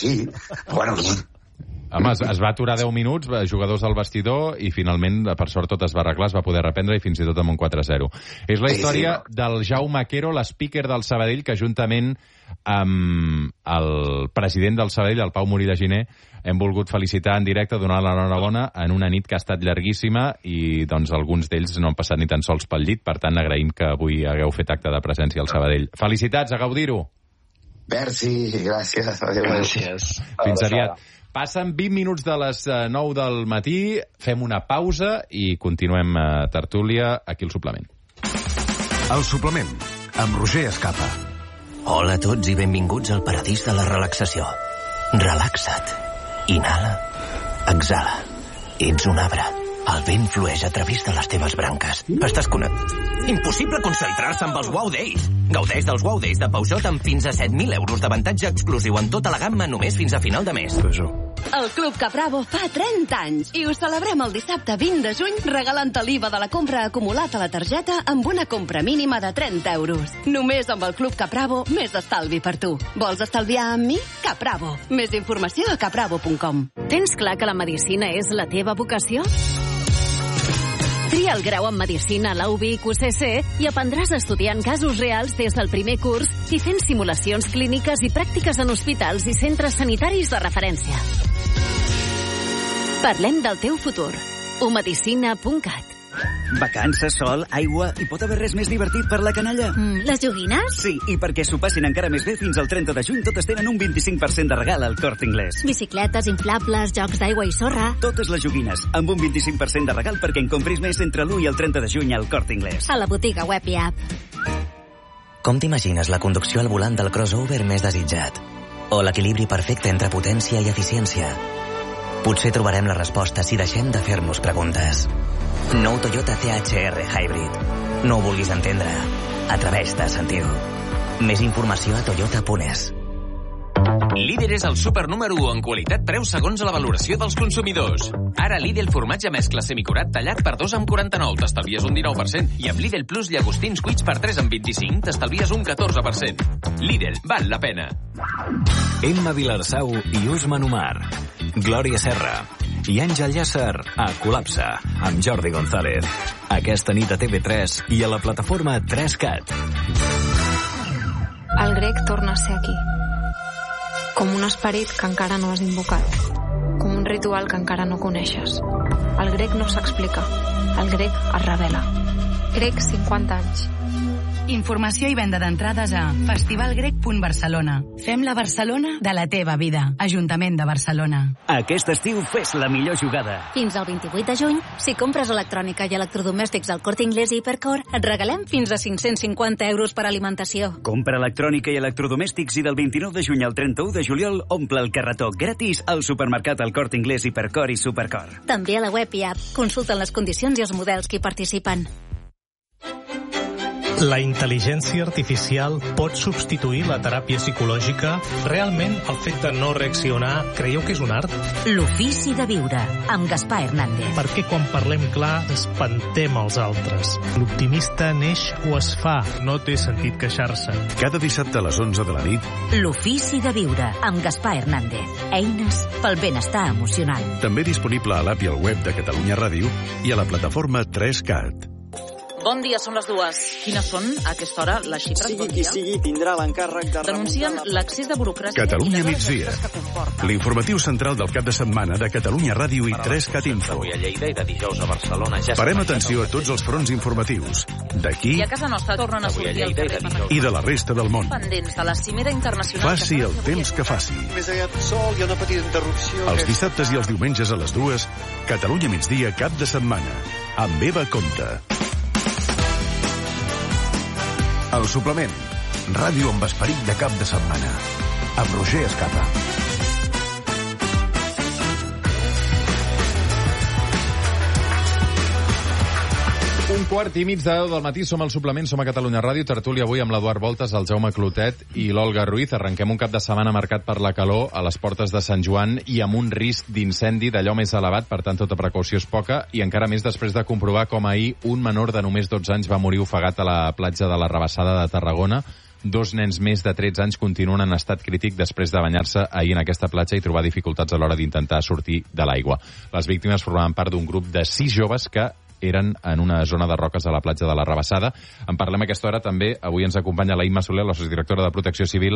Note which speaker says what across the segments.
Speaker 1: Sí, bueno...
Speaker 2: Home, es va aturar 10 minuts, jugadors al vestidor, i finalment, per sort, tot es va arreglar, es va poder reprendre, i fins i tot amb un 4-0. És la història del Jaume Quero, l'speaker del Sabadell, que juntament amb el president del Sabadell, el Pau Morí de Giner, hem volgut felicitar en directe, donar l'enhorabona en una nit que ha estat llarguíssima, i doncs alguns d'ells no han passat ni tan sols pel llit, per tant agraïm que avui hagueu fet acte de presència al Sabadell. Felicitats, a gaudir-ho!
Speaker 1: Merci, gràcies.
Speaker 3: Gràcies.
Speaker 2: Fins aviat. Passen 20 minuts de les 9 del matí, fem una pausa i continuem tertúlia aquí al Suplement.
Speaker 4: El Suplement, amb Roger Escapa.
Speaker 5: Hola a tots i benvinguts al paradís de la relaxació. Relaxa't. Inhala. Exhala. Ets un arbre. El vent flueix a través de les teves branques. Estàs connectat. Impossible concentrar-se amb els Wow Days. Gaudeix dels Wow Days de Peugeot amb fins a 7.000 euros d'avantatge exclusiu en tota la gamma només fins a final de mes.
Speaker 6: El Club Capravo fa 30 anys i ho celebrem el dissabte 20 de juny regalant l'IVA de la compra acumulat a la targeta amb una compra mínima de 30 euros. Només amb el Club Capravo, més estalvi per tu. Vols estalviar amb mi? Capravo. Més informació a capravo.com.
Speaker 7: Tens clar que la medicina és la teva vocació? Tria el grau en Medicina a la UVic UCC i aprendràs a estudiar en casos reals des del primer curs i fent simulacions clíniques i pràctiques en hospitals i centres sanitaris de referència. Parlem del teu futur. umedicina.cat.
Speaker 8: Vacances, sol, aigua... I pot haver res més divertit per la canalla?
Speaker 7: Les joguines?
Speaker 8: Sí, i perquè s'ho passin encara més bé, fins al 30 de juny totes tenen un 25% de regal al Corte Inglés.
Speaker 7: Bicicletes, inflables, jocs d'aigua i sorra...
Speaker 8: Totes les joguines, amb un 25% de regal perquè en compris més entre l'1 i el 30 de juny al Corte Inglés.
Speaker 7: A la botiga web i app.
Speaker 5: Com t'imagines la conducció al volant del crossover més desitjat? O l'equilibri perfecte entre potència i eficiència? Potser trobarem la resposta si deixem de fer-nos preguntes. Nou Toyota CHR Hybrid. No ho vulguis entendre. Atreveix-te a sentir-ho. Més informació a toyota.es.
Speaker 9: Líder és el súper número 1 en qualitat-preu segons la valoració dels consumidors. Ara Lidl formatge mescla semicurat tallat per 2 amb 49, t'estalvies un 19%, i amb Lidl Plus llagostins cuits per 3 amb 25, t'estalvies un 14%. Lidl, val la pena.
Speaker 10: Emma Vilarsau i Usman Umar. Glòria Serra i Àngel Llàcer a Col·lapse amb Jordi González. Aquesta nit a TV3 i a la plataforma 3CAT.
Speaker 11: El grec torna a ser aquí. Com un esperit que encara no has invocat. Com un ritual que encara no coneixes. El grec no s'explica. El grec es revela. Grec 50 anys.
Speaker 12: Informació i venda d'entrades a festivalgrec.barcelona. Fem la Barcelona de la teva vida. Ajuntament de Barcelona.
Speaker 8: Aquest estiu fes la millor jugada.
Speaker 7: Fins al 28 de juny, si compres electrònica i electrodomèstics al Corte Inglés i Hipercor, et regalem fins a 550 euros per alimentació.
Speaker 8: Compra electrònica i electrodomèstics i del 29 de juny al 31 de juliol omple el carretó gratis al supermercat al Corte Inglés, Hipercor i Supercor.
Speaker 7: També a la web i app. Consulten les condicions i els models que hi participen.
Speaker 13: La intel·ligència artificial pot substituir la teràpia psicològica? Realment, el fet de no reaccionar, creieu que és un art?
Speaker 14: L'ofici de viure, amb Gaspar Hernández.
Speaker 13: Perquè quan parlem clar, espantem els altres. L'optimista neix o es fa, no té sentit queixar-se.
Speaker 4: Cada dissabte a les 11 de la nit...
Speaker 14: L'ofici de viure, amb Gaspar Hernández. Eines pel benestar emocional.
Speaker 4: També disponible a l'app i al web de Catalunya Ràdio i a la plataforma 3CAT.
Speaker 15: Bon dia, són les 2. Quines són, a aquesta hora, les xifres?
Speaker 16: Sigui qui sigui, tindrà l'encàrrec de...
Speaker 15: Denuncien l'accés de burocràcia...
Speaker 4: Catalunya migdia. L'informatiu central del cap de setmana de Catalunya Ràdio i 3CAT Info.
Speaker 17: Avui a Lleida i de dijous a Barcelona.
Speaker 4: Parem atenció a tots els fronts informatius. D'aquí...
Speaker 15: I a casa nostra tornen a sortir al carrer.
Speaker 4: I de la resta del món.
Speaker 15: Pendents de la cimera internacional...
Speaker 4: Faci el temps que faci.
Speaker 16: Més aviat sol, hi ha una petita interrupció...
Speaker 4: Els dissabtes i els diumenges a les 2, Catalunya migdia cap de setmana. Amb Eva Comte. El Suplement. Ràdio amb esperit de cap de setmana. Amb Roger Escapa.
Speaker 2: Un quart i mig de 10 del matí, som al Suplement, som a Catalunya Ràdio, tertúlia avui amb l'Eduard Voltes, el Jaume Clotet i l'Olga Ruiz. Arrenquem un cap de setmana marcat per la calor a les portes de Sant Joan i amb un risc d'incendi d'allò més elevat, per tant tota precaució és poca, i encara més després de comprovar com ahir un menor de només 12 anys va morir ofegat a la platja de la Rabassada de Tarragona. 2 nens més de 13 anys continuen en estat crític després de banyar-se ahir en aquesta platja i trobar dificultats a l'hora d'intentar sortir de l'aigua. Les víctimes formaven part d'un grup de 6 joves que eren en una zona de roques a la platja de la Rabassada. En parlem a aquesta hora també. Avui ens acompanya la Imma Soler, la sociodirectora de Protecció Civil.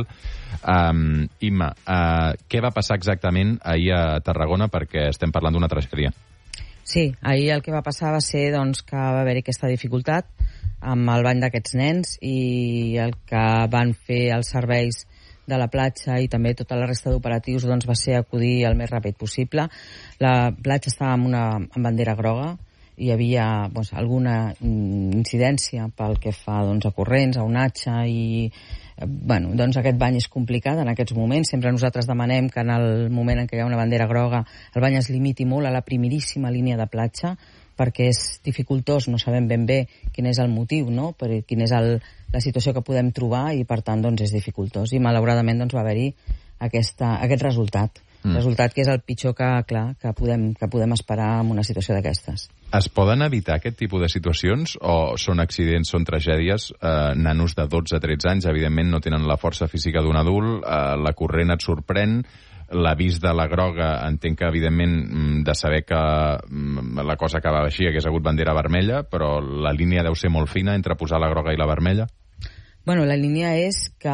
Speaker 2: Imma, què va passar exactament ahir a Tarragona? Perquè estem parlant d'una tragèdia.
Speaker 3: Sí, ahir el que va passar va ser doncs, que va haver-hi aquesta dificultat amb el bany d'aquests nens i el que van fer els serveis de la platja i també tota la resta d'operatius doncs, va ser acudir el més ràpid possible. La platja estava amb bandera groga, hi havia doncs, alguna incidència pel que fa doncs, a corrents, a onatge i doncs aquest bany és complicat en aquests moments. Sempre nosaltres demanem que en el moment en què hi ha una bandera groga el bany es limiti molt a la primeríssima línia de platja perquè és dificultós, no sabem ben bé quin és el motiu, no? Quina és la situació que podem trobar i per tant doncs, és dificultós i malauradament doncs, va haver-hi aquest resultat. Resultat que és el pitjor que podem esperar en una situació d'aquestes.
Speaker 2: Es poden evitar aquest tipus de situacions o són accidents, són tragèdies? Nanos de 12-13 anys, evidentment, no tenen la força física d'un adult, la corrent et sorprèn, l'avís de la groga, entenc que, evidentment, de saber que la cosa acabava així, hagués hagut bandera vermella, però la línia deu ser molt fina entre posar la groga i la vermella?
Speaker 3: Bueno, la línia és que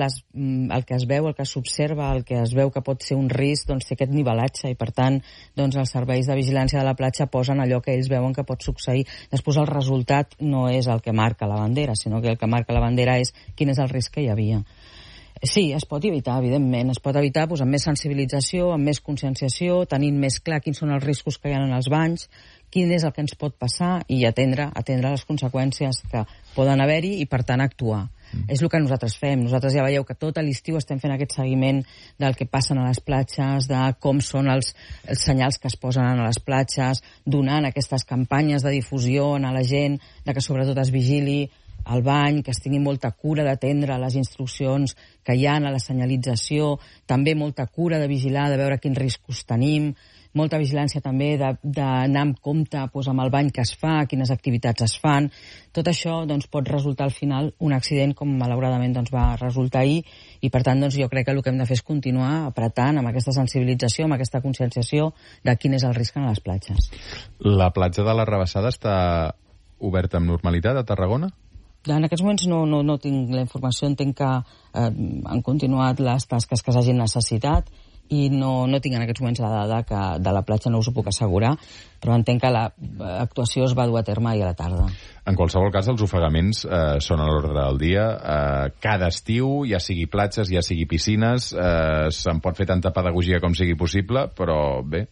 Speaker 3: el que es veu, el que s'observa, el que es veu que pot ser un risc, doncs té aquest nivelatge i per tant doncs, els serveis de vigilància de la platja posen allò que ells veuen que pot succeir. Després el resultat no és el que marca la bandera, sinó que el que marca la bandera és quin és el risc que hi havia. Sí, es pot evitar, evidentment. Es pot evitar doncs, amb més sensibilització, amb més conscienciació, tenint més clar quins són els riscos que hi ha en els banys, quin és el que ens pot passar i atendre les conseqüències que poden haver-hi i, per tant, actuar. És el que nosaltres fem. Nosaltres ja veieu que tot l'estiu estem fent aquest seguiment del que passen a les platges, de com són els senyals que es posen a les platges, donant aquestes campanyes de difusió a la gent, de que sobretot es vigili el bany, que es tingui molta cura d'atendre les instruccions que hi ha a la senyalització, també molta cura de vigilar, de veure quins riscos tenim, molta vigilància també d'anar amb compte doncs, amb el bany que es fa, quines activitats es fan. Tot això doncs, pot resultar al final un accident com malauradament doncs, va resultar ahir i per tant doncs, jo crec que el que hem de fer és continuar apretant amb aquesta sensibilització, amb aquesta conscienciació de quin és el risc en les platges.
Speaker 2: La platja de la Rabassada està oberta amb normalitat a Tarragona?
Speaker 3: En aquests moments no tinc la informació, entenc que han continuat les tasques que s'hagin necessitat i no tinc en aquests moments la dada que de la platja no us ho puc assegurar, però entenc que l'actuació es va dur a terme ahir a la tarda.
Speaker 2: En qualsevol cas, els ofegaments són a l'ordre del dia. Cada estiu, ja sigui platges, ja sigui piscines, se'n pot fer tanta pedagogia com sigui possible, però bé,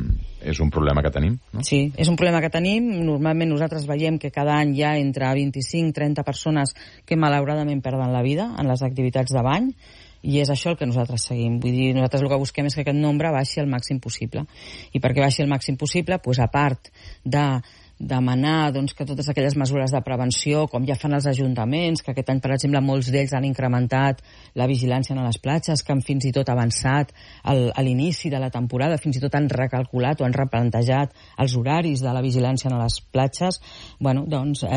Speaker 2: és un problema que tenim, no?
Speaker 3: Sí, és un problema que tenim. Normalment nosaltres veiem que cada any hi ha entre 25 i 30 persones que malauradament perden la vida en les activitats de bany, i és això el que nosaltres seguim. Vull dir, nosaltres el que busquem és que aquest nombre baixi al màxim possible. I perquè baixi al màxim possible, doncs, a part de demanar doncs, que totes aquelles mesures de prevenció, com ja fan els ajuntaments, que aquest any, per exemple, molts d'ells han incrementat la vigilància a les platges, que han fins i tot avançat a l'inici de la temporada, fins i tot han recalculat o han replantejat els horaris de la vigilància a les platges. Bueno, doncs,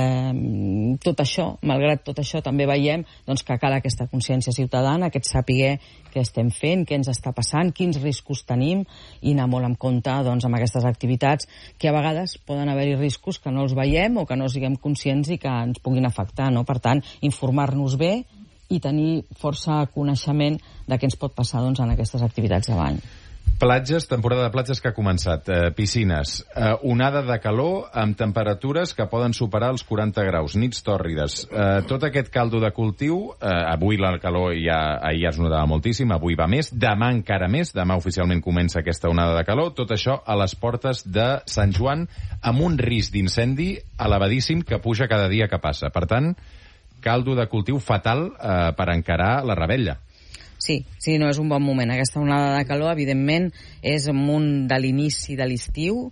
Speaker 3: tot això, malgrat tot això, també veiem doncs, que cal aquesta consciència ciutadana, aquest saber què estem fent, què ens està passant, quins riscos tenim, i anar molt en compte doncs, amb aquestes activitats que a vegades poden haver-hi riscos que no els veiem o que no siguem conscients i que ens puguin afectar, no? Per tant, informar-nos bé i tenir força coneixement de què ens pot passar doncs, en aquestes activitats de bany.
Speaker 2: Platges, temporada de platges que ha començat. Piscines, onada de calor amb temperatures que poden superar els 40 graus, nits tòrrides. Tot aquest caldo de cultiu, avui la calor ahir ja es notava moltíssim, avui va més, demà encara més, demà oficialment comença aquesta onada de calor, tot això a les portes de Sant Joan, amb un risc d'incendi elevadíssim que puja cada dia que passa. Per tant, caldo de cultiu fatal per encarar la revetlla.
Speaker 3: Sí, no és un bon moment. Aquesta onada de calor, evidentment, és amunt de l'inici de l'estiu.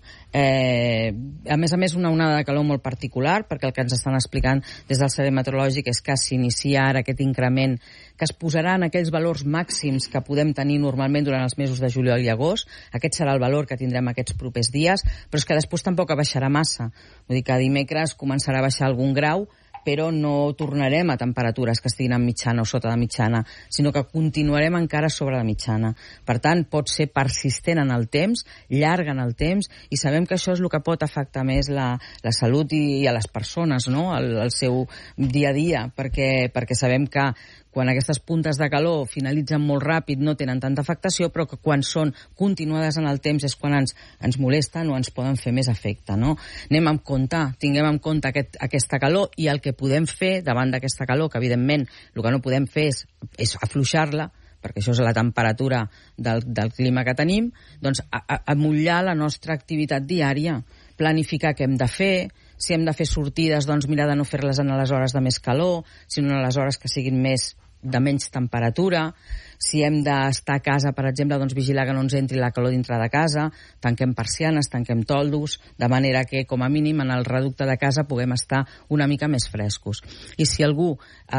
Speaker 3: A més, una onada de calor molt particular, perquè el que ens estan explicant des del Servei Meteorològic és que s'inicia ara aquest increment que es posarà en aquells valors màxims que podem tenir normalment durant els mesos de juliol i agost. Aquest serà el valor que tindrem aquests propers dies, però és que després tampoc baixarà massa. Vull dir que dimecres començarà a baixar algun grau, però no tornarem a temperatures que estiguin en mitjana o sota de mitjana, sinó que continuarem encara sobre la mitjana. Per tant, pot ser persistent en el temps, llarg en el temps, i sabem que això és el que pot afectar més la salut i a les persones, no? El seu dia a dia, perquè sabem que quan aquestes puntes de calor finalitzen molt ràpid no tenen tanta afectació, però que quan són continuades en el temps és quan ens molesten o ens poden fer més efecte, no? Anem amb compte, tinguem en compte aquesta calor, i el que podem fer davant d'aquesta calor, que evidentment el que no podem fer és afluixar-la, perquè això és la temperatura del clima que tenim, doncs amollar la nostra activitat diària, planificar què hem de fer, si hem de fer sortides, doncs mirar de no fer-les en les hores de més calor, sinó en les hores que siguin de menys temperatura. Si hem d'estar a casa, per exemple, doncs vigilar que no ens entri la calor dintre de casa, tanquem persianes, tanquem toldos, de manera que, com a mínim, en el reducte de casa puguem estar una mica més frescos. I si algú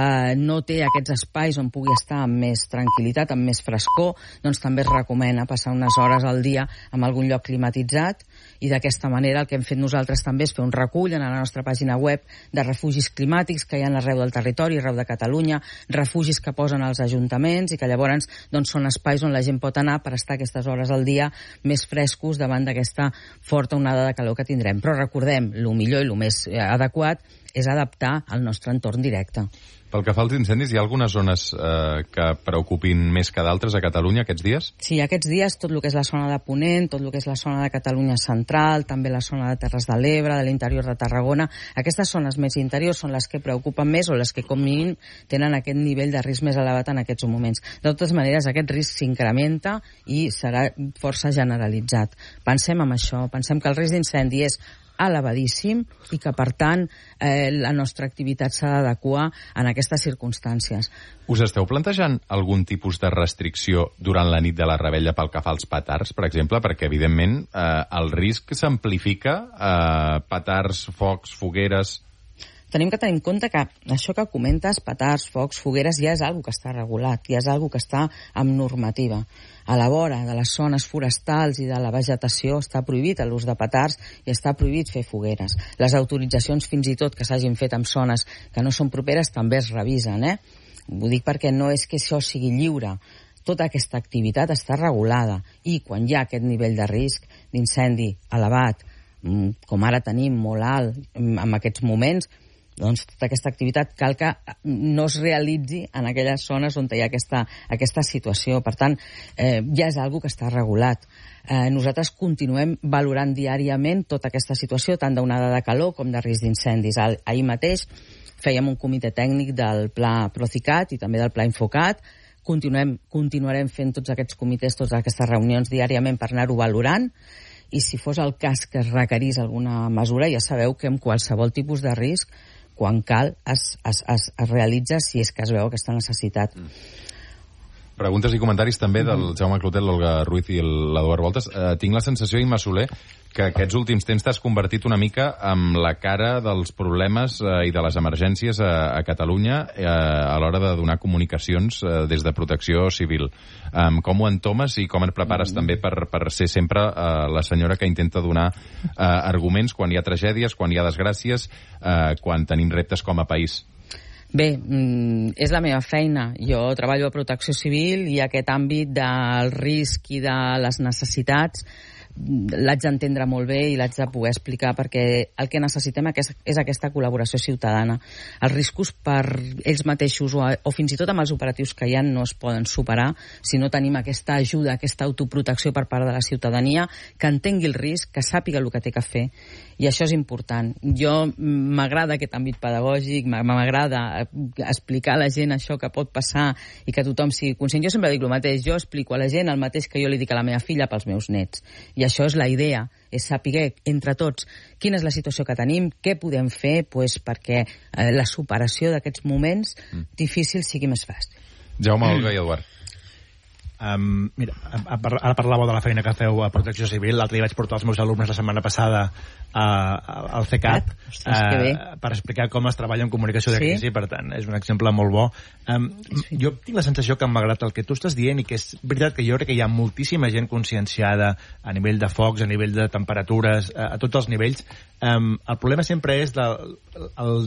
Speaker 3: no té aquests espais on pugui estar amb més tranquil·litat, amb més frescor, doncs també es recomana passar unes hores al dia en algun lloc climatitzat, i d'aquesta manera el que hem fet nosaltres també és fer un recull en la nostra pàgina web de refugis climàtics que hi ha arreu del territori, arreu de Catalunya, refugis que posen els ajuntaments i que llavors doncs són espais on la gent pot anar per estar aquestes hores al dia més frescos davant d'aquesta forta onada de calor que tindrem. Però recordem, el millor i el més adequat és adaptar al nostre entorn directe.
Speaker 2: Pel que fa als incendis, hi ha algunes zones que preocupin més que d'altres a Catalunya aquests dies?
Speaker 3: Sí, aquests dies tot el que és la zona de Ponent, tot el que és la zona de Catalunya central, també la zona de Terres de l'Ebre, de l'interior de Tarragona, aquestes zones més interiors són les que preocupen més o les que com mínim tenen aquest nivell de risc més elevat en aquests moments. De totes maneres, aquest risc s'incrementa i serà força generalitzat. Pensem en això, pensem que el risc d'incendi és elevadíssim i que, per tant, la nostra activitat s'ha d'adequar en aquestes circumstàncies.
Speaker 2: Us esteu plantejant algun tipus de restricció durant la nit de la Rebella pel que fa als petards, per exemple? Perquè, evidentment, el risc s'amplifica, petards, focs, fogueres...
Speaker 3: Tenim que tenir en compte que això que comentes, petards, focs, fogueres, ja és algo que està regulat, ja és algo que està amb normativa. A la vora de les zones forestals i de la vegetació està prohibit l'ús de petards i està prohibit fer fogueres. Les autoritzacions, fins i tot, que s'hagin fet en zones que no són properes, també es revisen, Ho dic perquè no és que això sigui lliure. Tota aquesta activitat està regulada i quan hi ha aquest nivell de risc d'incendi elevat, com ara tenim molt alt en aquests moments, doncs tota aquesta activitat cal que no es realitzi en aquelles zones on hi ha aquesta situació. Per tant, ja és algo que està regulat. Nosaltres continuem valorant diàriament tota aquesta situació, tant d'onada de calor com de risc d'incendis. Ahir mateix fèiem un comitè tècnic del Pla Procicat i també del Pla Infocat. Continuarem fent tots aquests comitès, totes aquestes reunions diàriament per anar-ho valorant, i si fos el cas que es requerís alguna mesura, ja sabeu que amb qualsevol tipus de risc, quan cal, es realitza si és que es veu aquesta necessitat.
Speaker 2: Preguntes i comentaris també del Jaume Clotet, l'Olga Ruiz i l'Eduard Voltes. Tinc la sensació, Imma Soler, que aquests últims temps t'has convertit una mica en la cara dels problemes i de les emergències a Catalunya a l'hora de donar comunicacions des de Protecció Civil. Com ho entomes i com et prepares també per ser sempre la senyora que intenta donar arguments quan hi ha tragèdies, quan hi ha desgràcies, quan tenim reptes com a país?
Speaker 3: Bé, és la meva feina. Jo treballo a Protecció Civil i aquest àmbit del risc i de les necessitats l'haig d'entendre molt bé i l'haig de poder explicar, perquè el que necessitem és aquesta col·laboració ciutadana. Els riscos per ells mateixos o fins i tot amb els operatius que hi ha no es poden superar si no tenim aquesta ajuda, aquesta autoprotecció per part de la ciutadania, que entengui el risc, que sàpiga el que té que fer, i això és important. Jo m'agrada aquest àmbit pedagògic, m'agrada explicar a la gent això que pot passar i que tothom sigui conscient. Jo sempre dic el mateix, jo explico a la gent el mateix que jo li dic a la meva filla pels meus nets, i això és la idea, és saber entre tots quina és la situació que tenim, què podem fer perquè la superació d'aquests moments difícils sigui més fàcil.
Speaker 2: Jaume, Olga i Eduard.
Speaker 18: Mira, ara parlàveu de la feina que feu a Protecció Civil. L'altre dia vaig portar els meus alumnes la setmana passada al CECAT per explicar com es treballa en comunicació de crisi. Per tant, és un exemple molt bo. Jo tinc la sensació que, malgrat el que tu estàs dient, i que és veritat que jo crec que hi ha moltíssima gent conscienciada a nivell de focs, a nivell de temperatures, a tots els nivells, el problema sempre és el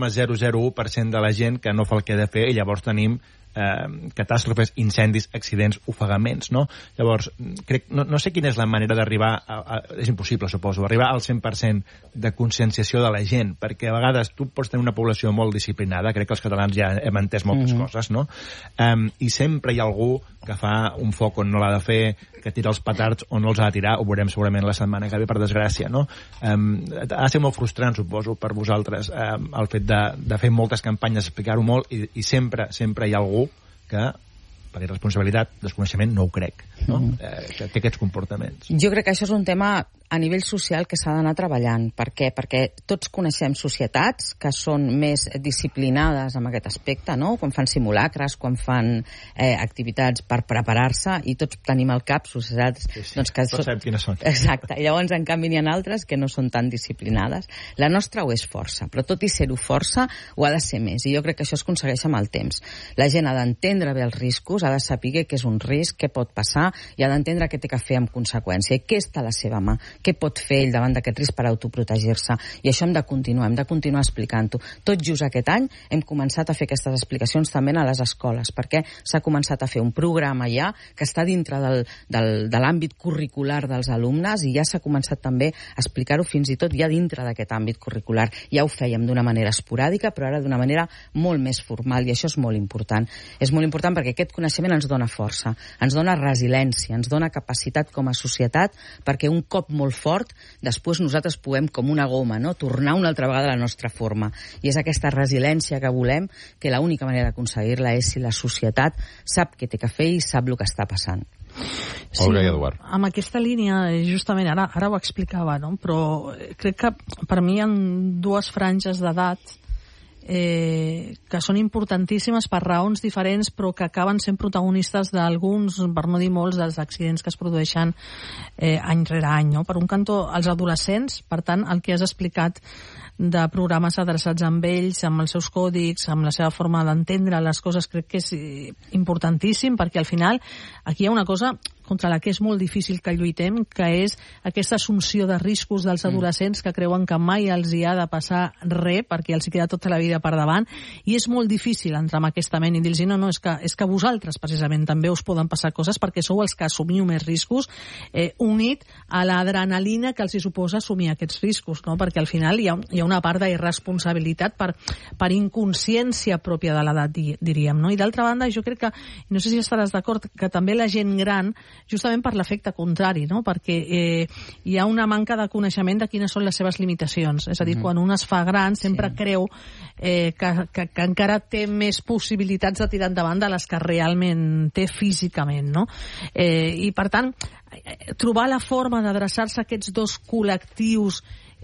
Speaker 18: 0,001% de la gent que no fa el que ha de fer, i llavors tenim catàstrofes, incendis, accidents, ofegaments, no? Llavors, no sé quina és la manera d'arribar és impossible, suposo, arribar al 100% de conscienciació de la gent, perquè a vegades tu pots tenir una població molt disciplinada, crec que els catalans ja hem entès moltes coses, no? I sempre hi ha algú que fa un foc on no l'ha de fer, que tira els petards on no els ha de tirar, ho veurem segurament la setmana que ve, per desgràcia, no? Ha de ser molt frustrant, suposo, per vosaltres, el fet de fer moltes campanyes, explicar-ho molt, i sempre hi ha algú que, per irresponsabilitat, desconeixement, no ho crec, no? Que té aquests comportaments.
Speaker 3: Jo crec que això és un tema a nivell social que s'ha d'anar treballant. Per què? Perquè tots coneixem societats que són més disciplinades en aquest aspecte, no? Quan fan simulacres, quan fan activitats per preparar-se, i tots tenim al cap societats...
Speaker 18: Doncs que tots sabem quines són.
Speaker 3: Exacte. I llavors, en canvi, n'hi ha altres que no són tan disciplinades. La nostra ho és força, però tot i ser-ho força, ho ha de ser més. I jo crec que això es aconsegueix amb el temps. La gent ha d'entendre bé els riscos, ha de saber què és un risc, què pot passar, i ha d'entendre què té que fer en conseqüència, i què està a la seva mà, què pot fer ell davant d'aquest risc per autoprotegir-se. I això hem de continuar explicant-ho. Tot just aquest any hem començat a fer aquestes explicacions també a les escoles, perquè s'ha començat a fer un programa ja que està dintre de l'àmbit curricular dels alumnes, i ja s'ha començat també a explicar-ho fins i tot ja dintre d'aquest àmbit curricular. Ja ho fèiem d'una manera esporàdica, però ara d'una manera molt més formal, i això és molt important. És molt important perquè aquest coneixement ens dona força, ens dona resiliència, ens dona capacitat com a societat, perquè un cop molt fort després nosaltres puguem, com una goma, no? Tornar una altra vegada a la nostra forma. I és aquesta resiliència que volem, que l'única manera d'aconseguir-la és si la societat sap què té que fer i sap el que està passant.
Speaker 2: Sí, Olga i Eduard.
Speaker 19: Amb aquesta línia, justament, ara ho explicava, no? Però crec que per mi hi ha dues franges d'edat que són importantíssimes per raons diferents, però que acaben sent protagonistes d'alguns, per no dir molts, dels accidents que es produeixen any rere any, no? Per un cantó, els adolescents, per tant, el que has explicat de programes adreçats amb ells, amb els seus còdics, amb la seva forma d'entendre les coses, crec que és importantíssim, perquè al final aquí hi ha una cosa contra la que és molt difícil que lluitem, que és aquesta assumpció de riscos dels adolescents que creuen que mai els hi ha de passar res, perquè els hi queda tota la vida per davant, i és molt difícil entrar en aquesta ment i dir-los no, és que vosaltres precisament també us poden passar coses perquè sou els que assumiu més riscos, unit a l'adrenalina que els hi suposa assumir aquests riscos, no? Perquè al final hi ha una part d'irresponsabilitat per inconsciència pròpia de l'edat, diríem, no? I d'altra banda, jo crec que, no sé si estaràs d'acord, que també la gent gran, justament per l'efecte contrari, no? Perquè hi ha una manca de coneixement de quines són les seves limitacions. És a dir, quan un es fa gran sempre creu que encara té més possibilitats de tirar endavant de les que realment té físicament, no? I per tant, trobar la forma d'adreçar-se a aquests dos col·lectius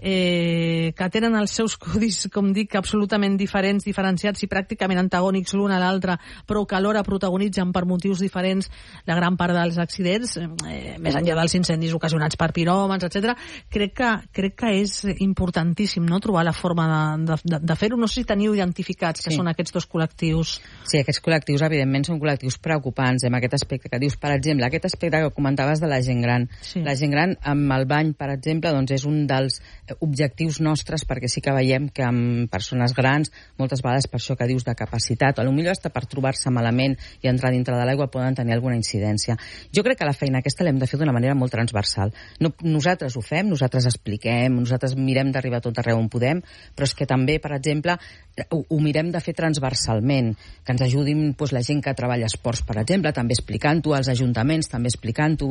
Speaker 19: que tenen els seus codis, com dic, absolutament diferents, diferenciats i pràcticament antagònics l'un a l'altre, però que alhora protagonitzen per motius diferents la gran part dels accidents, més enllà dels incendis ocasionats per piròmans, etc. Crec que és importantíssim, no?, trobar la forma de fer-ho. No sé si teniu identificats que són aquests dos col·lectius.
Speaker 3: Sí, aquests col·lectius, evidentment, són col·lectius preocupants en aquest aspecte que dius. Per exemple, aquest aspecte que comentaves de la gent gran. Sí. La gent gran, amb el bany, per exemple, doncs és un dels objectius nostres, perquè sí que veiem que amb persones grans, moltes vegades per això que dius de capacitat, o potser hasta per trobar-se malament i entrar dintre de l'aigua poden tenir alguna incidència. Jo crec que la feina aquesta l'hem de fer d'una manera molt transversal. No, nosaltres ho fem, nosaltres expliquem, nosaltres mirem d'arribar a tot arreu on podem, però és que també, per exemple, ho mirem de fer transversalment, que ens ajudin la gent que treballa esports, per exemple, també explicant-ho, als ajuntaments també explicant-ho, vull dir que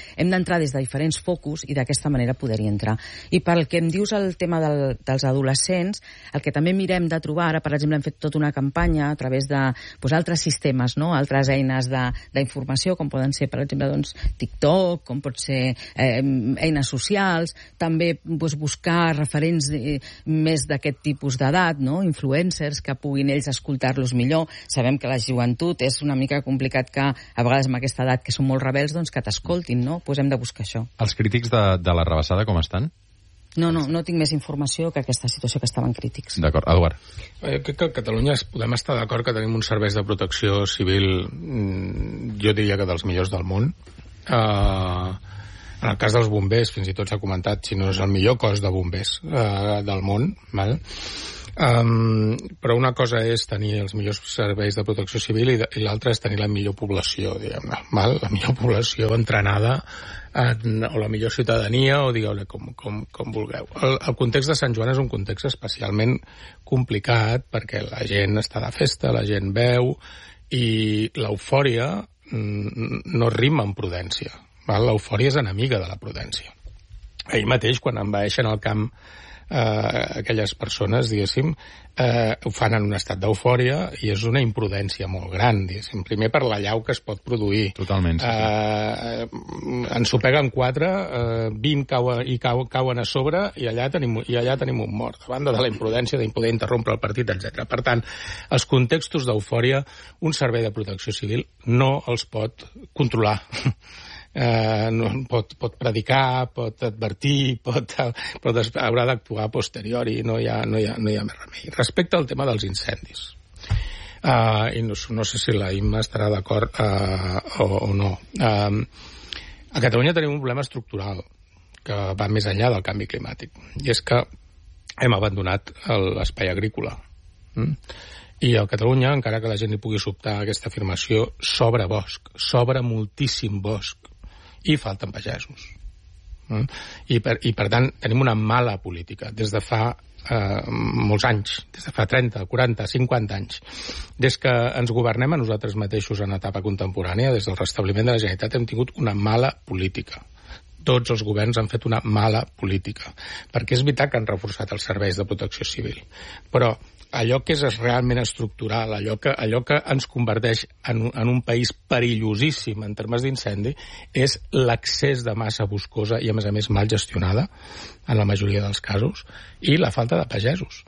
Speaker 3: hem d'entrar des de diferents focus i d'aquesta manera poder-hi entrar. I pel que em dius el tema dels adolescents, el que també mirem de trobar, ara per exemple hem fet tota una campanya a través de altres sistemes, no? Altres eines d'informació, com poden ser per exemple TikTok, com pot ser eines socials, també buscar referents més d'aquest tipus d'edat, no? Influencers que puguin ells escoltar-los millor. Sabem que la joventut és una mica complicat que a vegades amb aquesta edat que són molt rebels doncs que t'escoltin, no? Doncs hem de buscar això.
Speaker 2: Els crítics de la rebassada com estan?
Speaker 3: No tinc més informació que aquesta situació que estaven crítics.
Speaker 2: D'acord. Eduard.
Speaker 20: Jo crec que a Catalunya podem estar d'acord que tenim uns serveis de protecció civil, jo diria que dels millors del món. En el cas dels bombers, fins i tot s'ha comentat, si no és el millor cos de bombers del món, val? Però una cosa és tenir els millors serveis de protecció civil i l'altra és tenir la millor població, diguem-ne, val? La millor població entrenada o la millor ciutadania, o digueu-ne com vulgueu. El context de Sant Joan és un context especialment complicat perquè la gent està de festa, la gent beu i l'eufòria no rima amb prudència. L'eufòria és enemiga de la prudència. Ahir mateix, quan envaeixen el camp aquelles persones, diguéssim, ho fan en un estat d'eufòria i és una imprudència molt gran, diguéssim. Primer per la llau que es pot produir.
Speaker 2: Totalment.
Speaker 20: Ens ho peguen 4, 20 cauen a sobre i allà tenim un mort, a banda de la imprudència de poder interrompre el partit, etc. Per tant, els contextos d'eufòria, un servei de protecció civil no els pot controlar. Pot predicar, pot advertir, haurà d'actuar a posteriori, no hi ha més remei. Respecte al tema dels incendis, i no sé si la Imma estarà d'acord o no, a Catalunya tenim un problema estructural que va més enllà del canvi climàtic, i és que hem abandonat l'espai agrícola. I a Catalunya, encara que la gent hi pugui sobtar aquesta afirmació, sobra bosc, sobra moltíssim bosc, i falten pagesos. I per tant tenim una mala política des de fa molts anys, des de fa 30, 40, 50 anys. Des que ens governem a nosaltres mateixos en etapa contemporània, des del restabliment de la Generalitat, hem tingut una mala política. Tots els governs han fet una mala política, perquè és veritat que han reforçat els serveis de protecció civil, però allò que és realment estructural, allò que ens converteix en un país perillosíssim en termes d'incendi, és l'accés de massa boscosa i, a més, mal gestionada, en la majoria dels casos, i la falta de pagesos,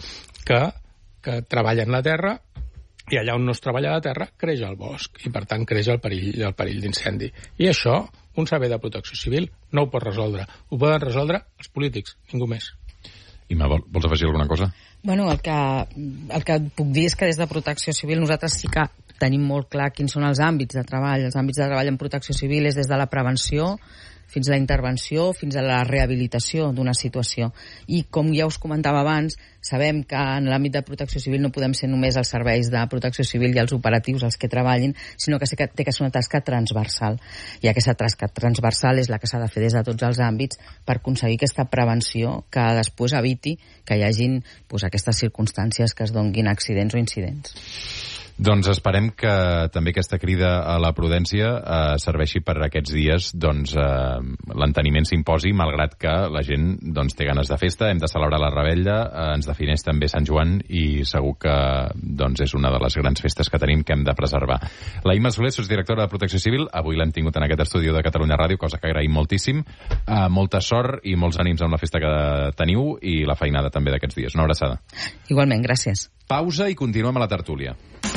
Speaker 20: que treballen la terra, i allà on no es treballa la terra creix el bosc, i per tant creix el perill d'incendi. I això, un servei de protecció civil no ho pot resoldre. Ho poden resoldre els polítics, ningú més.
Speaker 2: Imma, vols afegir alguna cosa?
Speaker 3: Bueno, el que puc dir és que des de Protecció Civil nosaltres sí que tenim molt clar quins són els àmbits de treball. Els àmbits de treball en protecció civil és des de la prevenció fins a la intervenció, fins a la rehabilitació d'una situació. I com ja us comentava abans, sabem que en l'àmbit de protecció civil no podem ser només els serveis de protecció civil i els operatius els que treballin, sinó que té que ser una tasca transversal. I aquesta tasca transversal és la que s'ha de fer des de tots els àmbits per aconseguir aquesta prevenció que després eviti que hi hagin aquestes circumstàncies que es donguin accidents o incidents.
Speaker 2: Doncs esperem que també aquesta crida a la prudència serveixi per aquests dies l'enteniment s'imposi, malgrat que la gent té ganes de festa, hem de celebrar la Revetlla, ens defineix també Sant Joan i segur que és una de les grans festes que tenim que hem de preservar. La Imma Soler, sotsdirectora de Protecció Civil, avui l'hem tingut en aquest estudi de Catalunya Ràdio, cosa que agraïm moltíssim. Molta sort i molts ànims amb la festa que teniu i la feinada també d'aquests dies. Una abraçada.
Speaker 3: Igualment, gràcies.
Speaker 2: Pausa i continuem a la tertúlia.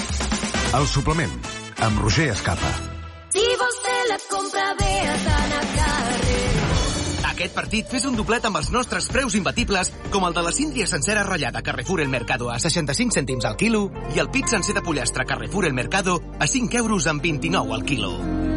Speaker 4: El suplement, amb Roger Escapa.
Speaker 21: Si vols fer la compra, ve a Sana Carrer.
Speaker 22: Aquest partit fes un doblet amb els nostres preus imbatibles, com el de la síndria sencera ratllada Carrefour El Mercado a 65 cèntims al quilo i el pit sencer de pollastre Carrefour El Mercado a 5 euros amb 29 al quilo.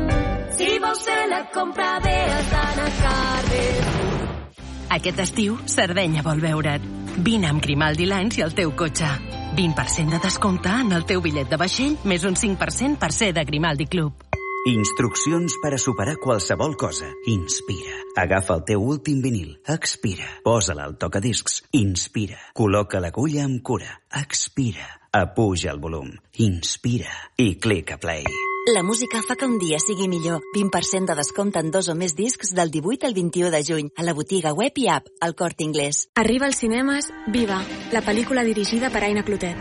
Speaker 21: Si vols fer la compra, ve a Sana Carrer.
Speaker 23: Aquest estiu, Sardenya vol veure't. Vine amb Grimaldi Lines i el teu cotxe. 20% de descompte en el teu bitllet de vaixell, més un 5% per ser de Grimaldi Club.
Speaker 8: Instruccions per a superar qualsevol cosa. Inspira. Agafa el teu últim vinil. Expira. Posa-la al tocadiscs. Inspira. Col·loca l'agulla amb cura. Expira. Apuja el volum. Inspira. I clica play.
Speaker 1: La música fa que un dia sigui millor. 20% de descompte en 2 o més discs del 18 al 21 de juny a la botiga web i app al Corte Inglés.
Speaker 11: Arriba als cinemes Viva, la pel·lícula dirigida per Aina Clotet.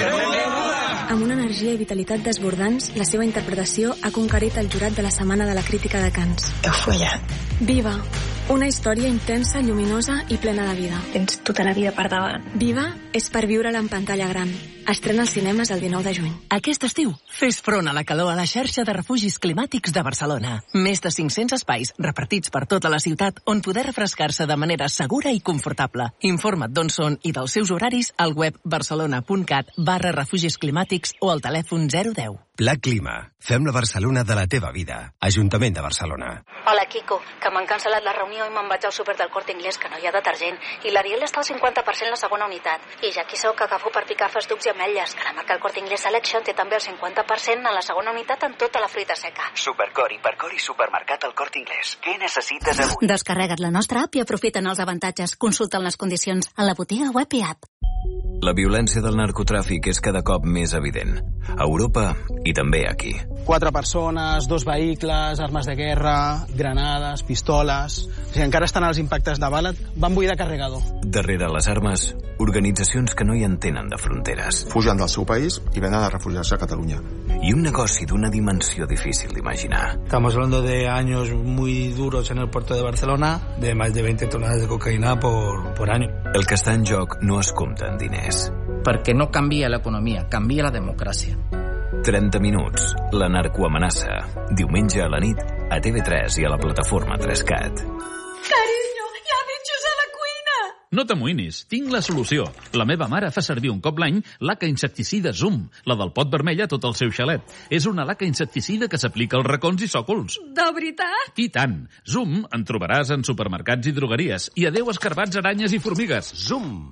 Speaker 11: Amb una energia i vitalitat desbordants, la seva interpretació ha conquerit el jurat de la Setmana de la Crítica de Cannes.
Speaker 5: Heu follat.
Speaker 11: Viva, una història intensa, lluminosa i plena de vida.
Speaker 5: Tens tota la vida per davant.
Speaker 11: Viva és per viure-la en pantalla gran. Estrena als cinemes el 19 de juny.
Speaker 23: Aquest estiu, fes front a la calor a la xarxa de refugis climàtics de Barcelona. Més de 500 espais repartits per tota la ciutat on poder refrescar-se de manera segura i confortable. Informa't d'on són i dels seus horaris al web barcelona.cat/refugis climàtics o al telèfon 010.
Speaker 6: Pla Clima. Fem la Barcelona de la teva vida. Ajuntament de Barcelona.
Speaker 24: Hola, Quico, que m'han cancel·lat la reunió i me'n vaig al súper del Corte Inglés, que no hi ha detergent. I l'Ariel està al 50% la segona unitat. I ja aquí sóc que agafo per picar festucs i ametlles, que la marca el Corte Inglés Selection té també el 50% a la segona unitat en tota la fruita seca.
Speaker 8: Supercor, Hipercor i Supermercat al Corte Inglés. Què necessites avui?
Speaker 24: Descarrega't la nostra app i aprofita'n els avantatges. Consulta les condicions a la botiga web i app.
Speaker 10: La violència del narcotràfic és cada cop més evident. A Europa i també aquí.
Speaker 25: 4 persones, 2 vehicles, armes de guerra, granades, pistoles... Si encara estan els impactes de bala, van buidar carregador.
Speaker 10: Darrere les armes, organitzacions que no hi entenen de fronteres.
Speaker 26: Fugen del seu país i venen a refugiar-se a Catalunya.
Speaker 10: I un negoci d'una dimensió difícil d'imaginar.
Speaker 27: Estamos hablando de años muy duros en el puerto de Barcelona, de más de 20 toneladas de cocaïna por año.
Speaker 10: El que està en joc no es compta en diners.
Speaker 28: Perquè no canvia l'economia, canvia la democràcia.
Speaker 10: 30 minuts. La narcoamenaça. Diumenge a la nit a TV3 i a la plataforma 3CAT.
Speaker 21: Carinyo, hi ha bitxos a la cuina!
Speaker 29: No t'amoïnis, tinc la solució. La meva mare fa servir un cop l'any laca insecticida Zoom, la del pot vermell a tot el seu xalet. És una laca insecticida que s'aplica als racons i sòcols.
Speaker 21: De veritat?
Speaker 29: I tant. Zoom en trobaràs en supermercats i drogueries. I adeu escarbats, aranyes i formigues. Zoom.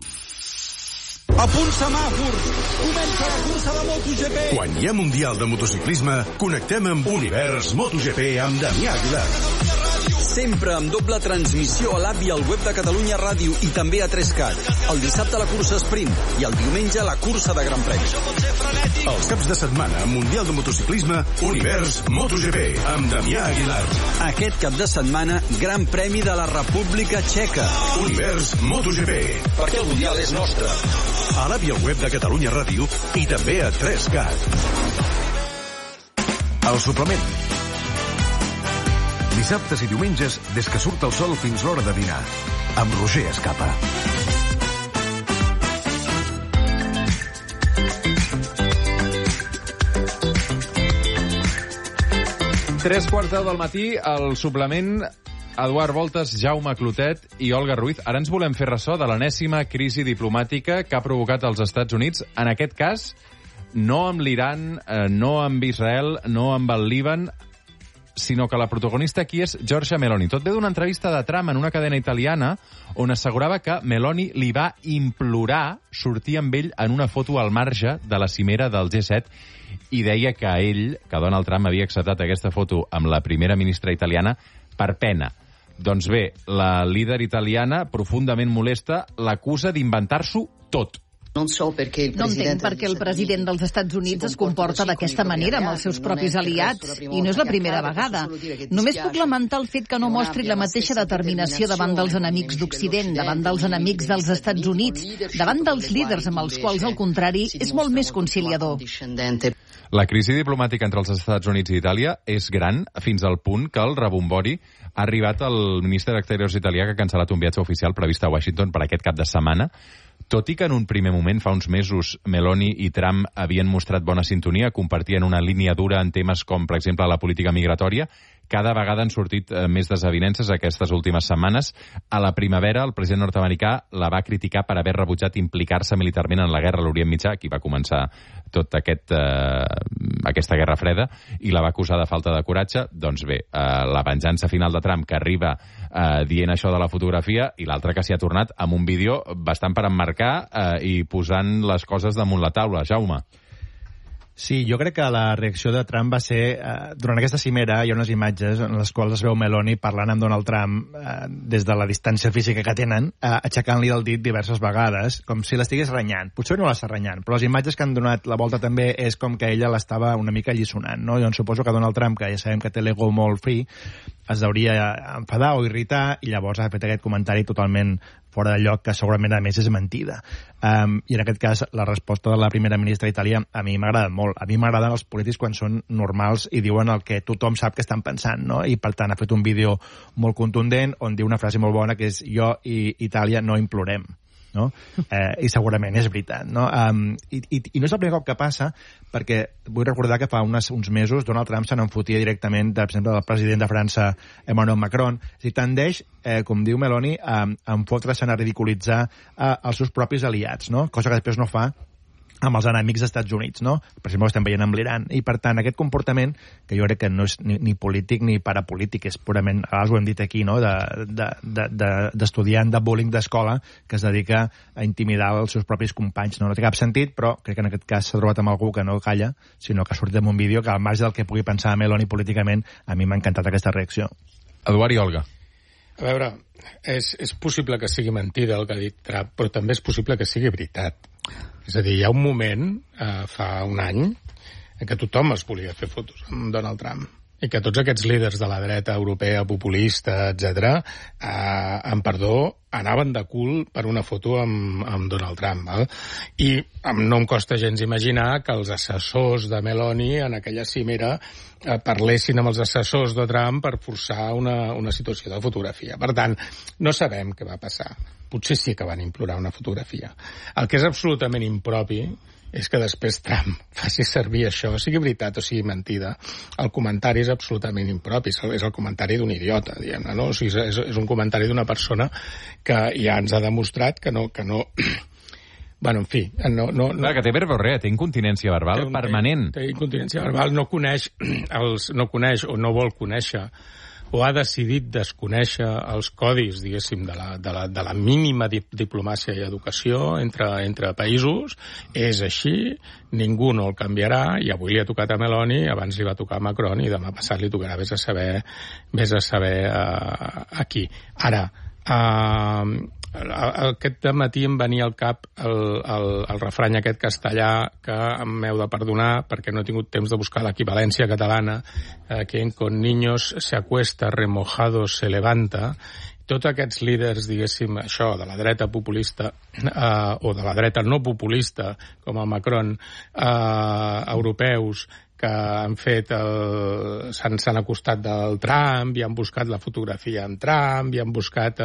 Speaker 30: A punt semàfors! Comença la cursa de MotoGP!
Speaker 4: Quan hi ha Mundial de Motociclisme, connectem amb Univers MotoGP amb Damià Aguilar.
Speaker 31: Sempre amb doble transmissió a l'app i al web de Catalunya Ràdio i també a 3CAT. El dissabte la cursa sprint i el diumenge la cursa de Gran Premi.
Speaker 4: Els caps de setmana, Mundial de Motociclisme, Univers MotoGP amb Damià Aguilar.
Speaker 31: Aquest cap de setmana, Gran Premi de la República Txeca.
Speaker 4: Univers MotoGP.
Speaker 31: Perquè el Mundial és nostre.
Speaker 4: A l'app i al web de Catalunya Ràdio i també a 3CAT. El suplement. Dissabtes i diumenges, des que surt el sol fins l'hora de dinar. Amb Roger Escapa.
Speaker 2: Tres quarts del matí, el suplement... Eduard Voltes, Jaume Clotet i Olga Ruiz. Ara ens volem fer ressò de l'enèsima crisi diplomàtica que ha provocat als Estats Units. En aquest cas, no amb l'Iran, no amb Israel, no amb el Líban, sinó que la protagonista aquí és Giorgia Meloni. Tot ve d'una entrevista de Trump en una cadena italiana on assegurava que Meloni li va implorar sortir amb ell en una foto al marge de la cimera del G7 i deia que ell, que Donald Trump havia acceptat aquesta foto amb la primera ministra italiana per pena. Doncs bé, la líder italiana, profundament molesta, l'acusa d'inventar-s'ho tot.
Speaker 32: No entenc perquè el president dels Estats Units es comporta d'aquesta manera amb els seus propis aliats, i no és la primera vegada. Només puc lamentar el fet que no mostri la mateixa determinació davant dels enemics d'Occident, davant dels enemics dels Estats Units, davant dels líders amb els quals, al contrari, és molt més conciliador.
Speaker 2: La crisi diplomàtica entre els Estats Units i Itàlia és gran fins al punt que el rebombori ha arribat al ministre d'Exteriors italià que ha cancel·lat un viatge oficial previst a Washington per aquest cap de setmana, tot i que en un primer moment, fa uns mesos, Meloni i Trump havien mostrat bona sintonia, compartien una línia dura en temes com, per exemple, la política migratòria. Cada vegada han sortit més desavinences aquestes últimes setmanes. A la primavera, el president nord-americà la va criticar per haver rebutjat implicar-se militarment en la guerra a l'Orient Mitjà, aquí va començar tot aquesta guerra freda, i la va acusar de falta de coratge. Doncs bé, la venjança final de Trump, que arriba dient això de la fotografia, i l'altra que s'hi ha tornat amb un vídeo bastant per emmarcar i posant les coses damunt la taula. Jaume.
Speaker 5: Sí, jo crec que la reacció de Trump va ser... durant aquesta cimera hi ha unes imatges en les quals es veu Meloni parlant amb Donald Trump des de la distància física que tenen, aixecant-li el dit diverses vegades, com si l'estigués renyant. Potser no l'està renyant, però les imatges que han donat la volta també és com que ella l'estava una mica alliçonant, no? Jo suposo que Donald Trump, que ja sabem que té l'ego molt free, es hauria enfadar o irritar i llavors ha fet aquest comentari totalment fora de lloc, que segurament a més és mentida. I en aquest cas la resposta de la primera ministra d'Itàlia a mi m'ha agradat molt. A mi m'agraden els polítics quan són normals i diuen el que tothom sap que estan pensant, no? I per tant ha fet un vídeo molt contundent on diu una frase molt bona que és jo i Itàlia no implorem. No? I segurament és veritat, no? I no és el primer cop que passa, perquè vull recordar que fa uns mesos Donald Trump se n'enfotia directament, per exemple, del president de França, Emmanuel Macron. És a dir, tendeix, com diu Meloni, a enfotre-se'n a ridiculitzar els seus propis aliats, no? Cosa que després no fa amb els enemics dels Estats Units, no? Per exemple, ho estem veient amb l'Iran. I, per tant, aquest comportament, que jo crec que no és ni polític ni parapolític, és purament, a vegades ho hem dit aquí, no?, d'estudiant de bullying d'escola que es dedica a intimidar els seus propis companys. No té cap sentit, però crec que en aquest cas s'ha trobat amb algú que no calla, sinó que ha sortit en un vídeo que, al marge del que pugui pensar Meloni políticament, a mi m'ha encantat aquesta reacció.
Speaker 2: Eduard i Olga.
Speaker 7: A veure, és possible que sigui mentida el que ha dit Trump, però també és possible que sigui veritat. És a dir, hi ha un moment, fa un any, en què tothom es volia fer fotos amb Donald Trump. I que tots aquests líders de la dreta europea, populista, etc., amb perdó, anaven de cul per una foto amb Donald Trump. Val? I no em costa gens imaginar que els assessors de Meloni en aquella cimera parlessin amb els assessors de Trump per forçar una situació de fotografia. Per tant, no sabem què va passar. Potser sí que van implorar una fotografia. El que és absolutament impropi és que després Trump faci servir això, sigui veritat o sigui mentida. El comentari és absolutament impropi, és el comentari d'un idiota, diguem-ne, no? O sigui, és un comentari d'una persona que ja ens ha demostrat que no... Bueno, en fi...
Speaker 2: Clar, que té verborrea, té incontinència verbal permanent.
Speaker 7: Té incontinència verbal, no coneix o no vol conèixer o ha decidit desconèixer els codis, diguéssim, de la mínima diplomàcia i educació entre països. És així, ningú no el canviarà, i avui li ha tocat a Meloni, abans li va tocar a Macron, i demà passat li tocarà vés a saber a qui. Ara, aquest matí em venia al cap el refrany aquest castellà que m'heu de perdonar perquè no he tingut temps de buscar l'equivalència catalana, que con niños se acuesta, remojado se levanta. Tots aquests líders, diguéssim, això, de la dreta populista o de la dreta no populista, com el Macron, europeus, que han fet s'han acostat del Trump i han buscat la fotografia amb Trump i han buscat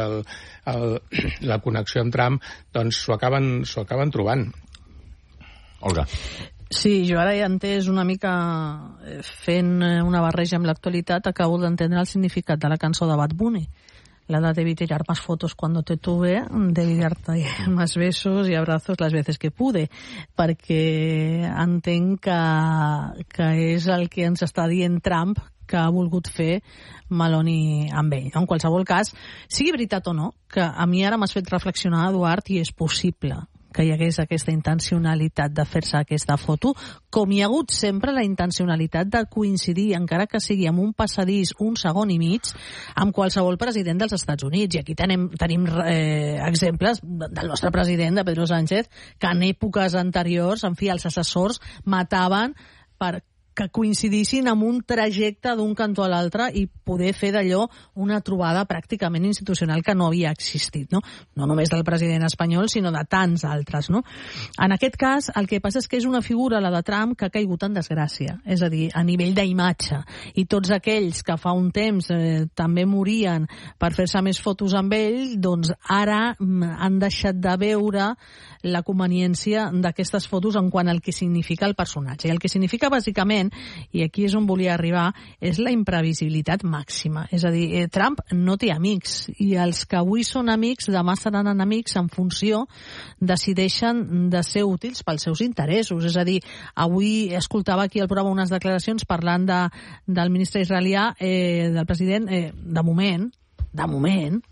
Speaker 7: la connexió amb Trump, doncs s'ho acaben trobant.
Speaker 2: Olga.
Speaker 9: Sí, jo ara he entès una mica, fent una barreja amb l'actualitat, acabo d'entendre el significat de la cançó de Bad Bunny. La de tirar más fotos cuando te tuve, debí darte más besos y abrazos las veces que pude, perquè entenc que és el que ens està dient Trump que ha volgut fer Meloni amb ell. En qualsevol cas, sigui veritat o no, que a mi ara m'has fet reflexionar, Eduard, i és possible que hi hagués aquesta intencionalitat de fer-se aquesta foto, com hi ha hagut sempre la intencionalitat de coincidir, encara que sigui amb un passadís un segon i mig, amb qualsevol president dels Estats Units. I aquí tenim exemples del nostre president, de Pedro Sánchez, que en èpoques anteriors, en fi, els assessors mataven per que coincidissin amb un trajecte d'un cantó a l'altre i poder fer d'allò una trobada pràcticament institucional que no havia existit, no? No només del president espanyol, sinó de tants altres, no? En aquest cas, el que passa és que és una figura, la de Trump, que ha caigut en desgràcia, és a dir, a nivell d'imatge, i tots aquells que fa un temps també morien per fer-se més fotos amb ell, doncs ara han deixat de veure la conveniència d'aquestes fotos en quant al que significa el personatge. I el que significa, bàsicament, i aquí és on volia arribar, és la imprevisibilitat màxima. És a dir, Trump no té amics, i els que avui són amics demà seran enemics en funció decideixen de ser útils pels seus interessos. És a dir, avui escoltava aquí al programa unes declaracions parlant del ministre israelià, del president, de moment,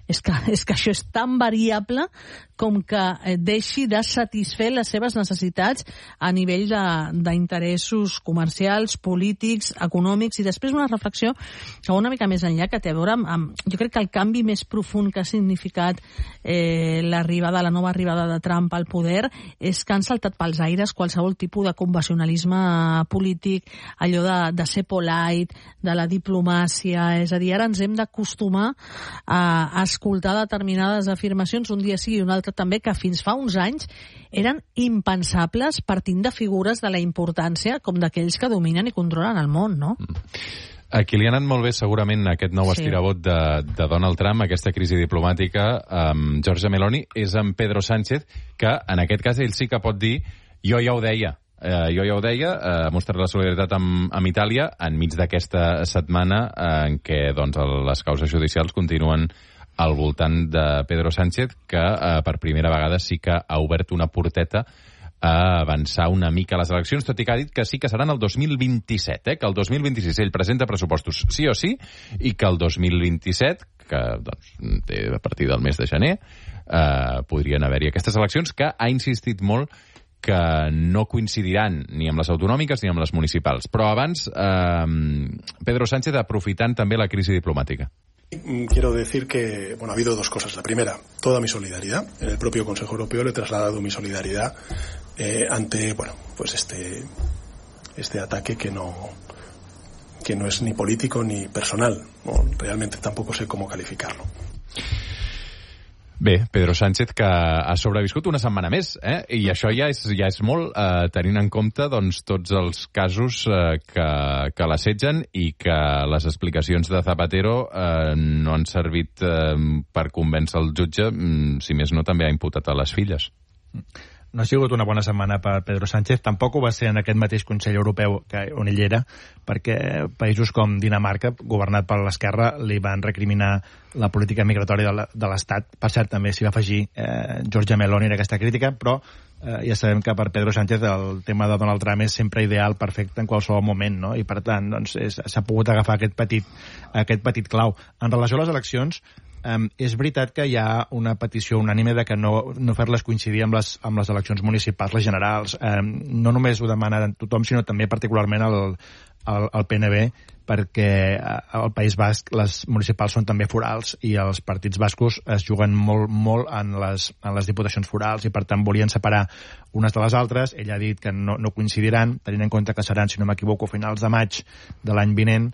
Speaker 9: és que això és tan variable com que deixi de satisfer les seves necessitats a nivell d'interessos comercials, polítics, econòmics, i després una reflexió que va una mica més enllà, que té a veure amb jo crec que el canvi més profund que ha significat la nova arribada de Trump al poder és que han saltat pels aires qualsevol tipus de convencionalisme polític, allò de ser polite, de la diplomàcia, és a dir, ara ens hem d'acostumar a escoltar determinades afirmacions un dia sí i un altre també, que fins fa uns anys eren impensables partint de figures de la importància com d'aquells que dominen i controlen el món, no?
Speaker 2: A qui li ha anat molt bé segurament aquest nou estirabot de Donald Trump, aquesta crisi diplomàtica amb Giorgia Meloni, és amb Pedro Sánchez, que en aquest cas ell sí que pot dir jo ja ho deia, ha mostrat la solidaritat amb Itàlia enmig d'aquesta setmana en què doncs, les causes judicials continuen al voltant de Pedro Sánchez, que per primera vegada sí que ha obert una porteta a avançar una mica les eleccions, tot i que ha dit que sí que seran el 2027, que el 2026 ell presenta pressupostos sí o sí, i que el 2027, que doncs, té a partir del mes de gener, podrien haver-hi aquestes eleccions, que ha insistit molt que no coincidiran ni amb les autonòmiques ni amb les municipals. Però abans, Pedro Sánchez aprofitant també la crisi diplomàtica.
Speaker 1: Quiero decir que ha habido dos cosas. La primera, toda mi solidaridad. En el propio Consejo Europeo le he trasladado mi solidaridad ante este ataque que no es ni político ni personal. Realmente tampoco sé cómo calificarlo.
Speaker 2: Bé, Pedro Sánchez, que ha sobreviscut una setmana més, i això ja és molt, tenint en compte doncs, tots els casos que l'assetgen i que les explicacions de Zapatero no han servit per convèncer el jutge, si més no també ha imputat a les filles.
Speaker 5: No ha sigut una bona setmana per Pedro Sánchez, tampoc ho va ser en aquest mateix Consell Europeu on ell era, perquè països com Dinamarca, governat per l'esquerra, li van recriminar la política migratòria de l'Estat. Per cert, també s'hi va afegir Giorgia Meloni en aquesta crítica, però ja sabem que per Pedro Sánchez el tema de Donald Trump és sempre ideal, perfecte en qualsevol moment, no? I per tant doncs, s'ha pogut agafar aquest petit clau. En relació a les eleccions, és veritat que hi ha una petició unànime de que no fer-les coincidir amb les eleccions municipals, les generals. No només ho demana tothom, sinó també particularment el PNB, perquè al País Basc les municipals són també forals i els partits bascos es juguen molt en les diputacions forals i per tant volien separar unes de les altres. Ell ha dit que no coincidiran, tenint en compte que seran, si no m'equivoco, finals de maig de l'any vinent.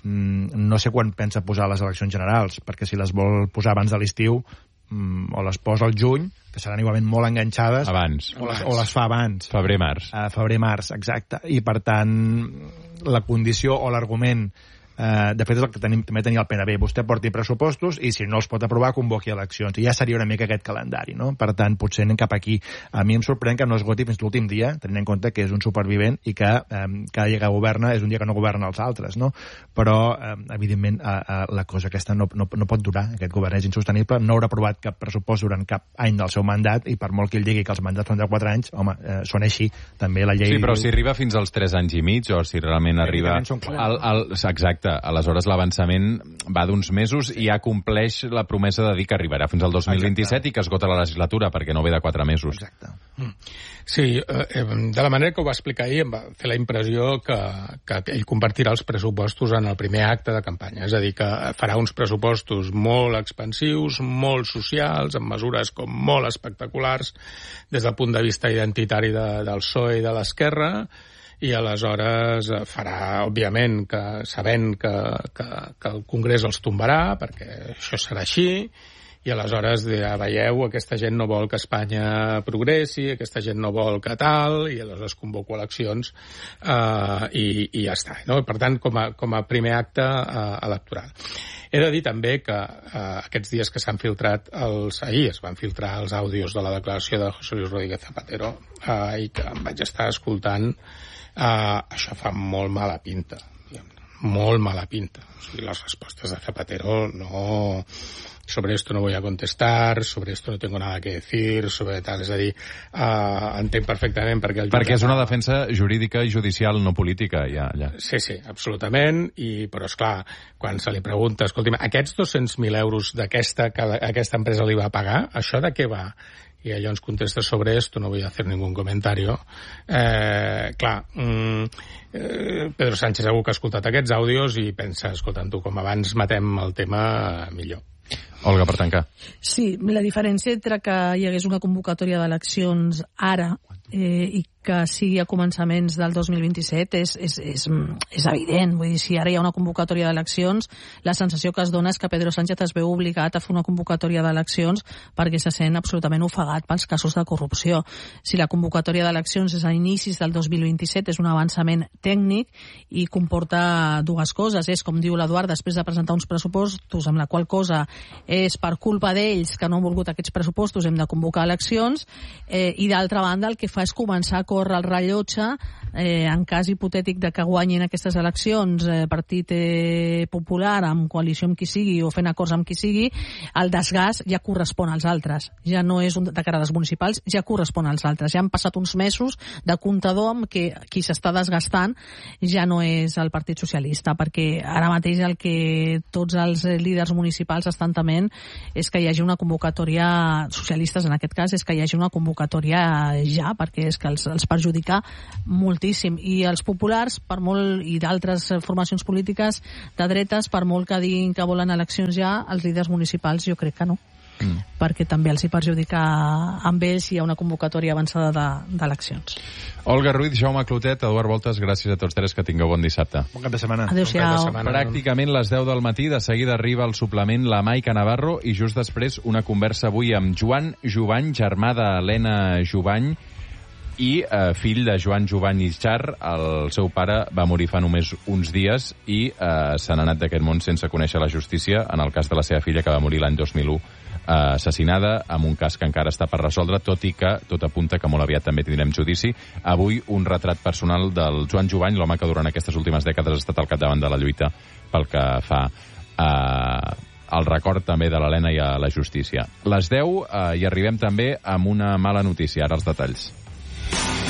Speaker 5: No sé quan pensa posar les eleccions generals, perquè si les vol posar abans de l'estiu o les posa al juny, que seran igualment molt enganxades,
Speaker 2: abans.
Speaker 5: O les fa abans.
Speaker 2: Febrer-març.
Speaker 5: Febrer-març, exacte. I per tant, la condició o l'argument de fet és el que també tenia el PNB, vostè porti pressupostos i si no els pot aprovar convoqui eleccions, i ja seria una mica aquest calendari, no? Per tant, potser anem cap aquí. A mi em sorprèn que no esgoti fins l'últim dia, tenint en compte que és un supervivent i que cada dia que governa és un dia que no governa els altres, no? Però evidentment la cosa aquesta no pot durar, aquest govern és insostenible, no haurà aprovat cap pressupost durant cap any del seu mandat, i per molt que ell digui que els mandats són de 4 anys, home, són així, també la llei...
Speaker 2: Sí, però si arriba fins als 3 anys i mig, o si realment arriba... Exacte. Aleshores l'avançament va d'uns mesos i ja compleix la promesa de dir que arribarà fins al 2027. Exacte. I que esgota la legislatura, perquè no ve de 4 mesos.
Speaker 5: Exacte.
Speaker 7: Sí, de la manera que ho va explicar ahir em va fer la impressió que ell compartirà els pressupostos en el primer acte de campanya, és a dir, que farà uns pressupostos molt expansius, molt socials, amb mesures com molt espectaculars des del punt de vista identitari del PSOE i de l'esquerra, i aleshores farà, òbviament, sabent que el Congrés els tombarà, perquè això serà així, i aleshores ja veieu, aquesta gent no vol que Espanya progressi, aquesta gent no vol que tal, i aleshores convoco eleccions i ja està, no? Per tant, com a primer acte electoral. He de dir també que aquests dies que s'han filtrat ahir es van filtrar els àudios de la declaració de José Luis Rodríguez Zapatero i que em vaig estar escoltant. Això fa molt mala pinta. molt mala pinta. O sigui, les respostes de Zapatero no... Sobre esto no voy a contestar, sobre esto no tengo nada que decir, sobre tal, és a dir, entenc perfectament perquè...
Speaker 2: Perquè és una defensa jurídica i judicial, no política, ja.
Speaker 7: Sí, absolutament, però esclar, quan se li pregunta, escolti'm, aquests 200.000 euros d'aquesta que aquesta empresa li va pagar, això de què va? I allò ens contesta sobre esto, no voy a hacer ningún comentario. Pedro Sánchez segur que ha escoltat aquests àudios i pensa, escolta'm, tu, com abans matem el tema, millor.
Speaker 2: Olga, per tancar.
Speaker 9: Sí, la diferència entre que hi hagués una convocatòria d'eleccions ara i que sigui a començaments del 2027 és evident. Vull dir, si ara hi ha una convocatòria d'eleccions, la sensació que es dona és que Pedro Sánchez es veu obligat a fer una convocatòria d'eleccions perquè se sent absolutament ofegat pels casos de corrupció. Si la convocatòria d'eleccions és a inicis del 2027, és un avançament tècnic i comporta dues coses. És, com diu l'Eduard, després de presentar uns pressupostos amb la qual cosa és per culpa d'ells que no han volgut aquests pressupostos, hem de convocar eleccions, i d'altra banda el que fa és començar a córrer el rellotge en cas hipotètic de que guanyin aquestes eleccions Partit Popular amb coalició amb qui sigui o fent acords amb qui sigui, el desgast ja correspon als altres, ja no és de cara a les municipals, ja correspon als altres. Ja han passat uns mesos de comptador amb que qui s'està desgastant ja no és el Partit Socialista, perquè ara mateix el que tots els líders municipals estan tement és que hi hagi una convocatòria, socialistes en aquest cas, és que hi hagi una convocatòria ja, perquè és que els perjudica moltíssim. I els populars, per molt, i d'altres formacions polítiques de dretes, per molt que diguin que volen eleccions ja, els líders municipals jo crec que no. Perquè també els hi perjudica amb ells si hi ha una convocatòria avançada d'eleccions.
Speaker 2: Olga Ruiz, Jaume Clotet, Eduard Voltes, gràcies a tots tres, que tingueu bon dissabte.
Speaker 5: Bon cap de setmana.
Speaker 9: Adéu-siau.
Speaker 2: Pràcticament les 10 del matí, de seguida arriba el suplement la Maica Navarro i just després una conversa avui amb Joan Jubany, germà d'Helena Jubany i fill de Joan Jubany i Char. El seu pare va morir fa només uns dies i se n'ha anat d'aquest món sense conèixer la justícia en el cas de la seva filla, que va morir l'any 2001 assassinada, amb un cas que encara està per resoldre, tot i que tot apunta que molt aviat també tindrem judici. Avui un retrat personal del Joan Jubany, l'home que durant aquestes últimes dècades ha estat al capdavant de la lluita pel que fa el record també de l'Helena i a la justícia. Les 10 hi arribem també amb una mala notícia, ara els detalls.